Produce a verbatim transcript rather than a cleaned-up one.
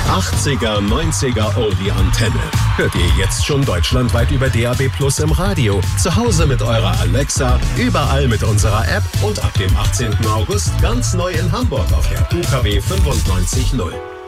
achtziger, neunziger Oldie-Antenne. Hört ihr jetzt schon deutschlandweit über D A B Plus im Radio, zu Hause mit eurer Alexa, überall mit unserer App und ab dem achtzehnten August ganz neu in Hamburg auf der U K W fünfundneunzig null.